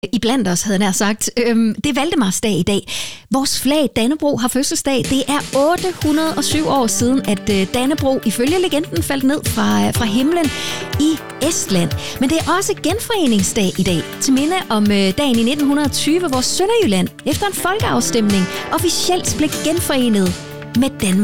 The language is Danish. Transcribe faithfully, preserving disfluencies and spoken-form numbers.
I blandt os, havde jeg nær sagt. Øhm, det er Valdemarsdag i dag. Vores flag, Dannebrog, har fødselsdag. Det er otte hundrede og syv år siden, at øh, Dannebrog ifølge legenden faldt ned fra, fra himlen i Estland. Men det er også genforeningsdag i dag, til minde om øh, dagen i nitten tyve, hvor Sønderjylland efter en folkeafstemning officielt blev genforenet med Danmark.